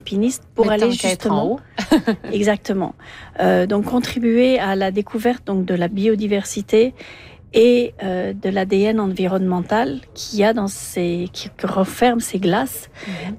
alpinistes pour aller justement... Exactement. Donc contribuer à la découverte donc, de la biodiversité et de l'ADN environnemental qui renferme ces glaces